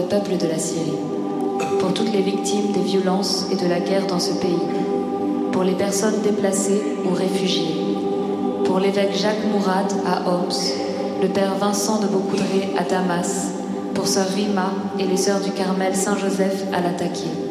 peuple de la Syrie, pour toutes les victimes des violences et de la guerre dans ce pays, pour les personnes déplacées ou réfugiées, pour l'évêque Jacques Mourad à Homs, le père Vincent de Beaucoudray à Damas, pour sœur Rima et les sœurs du Carmel Saint-Joseph à Latakia.